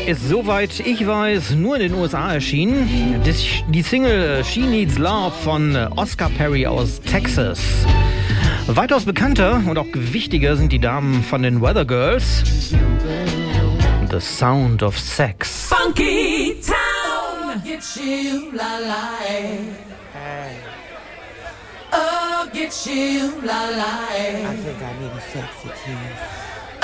ist soweit ich weiß nur in den USA erschienen. Die Single She Needs Love von Oscar Perry aus Texas. Weitaus bekannter und auch wichtiger sind die Damen von den Weather Girls. The Sound of Sex. Funky Town, get you la la. Oh, get you la la. I think I need a sexy kiss.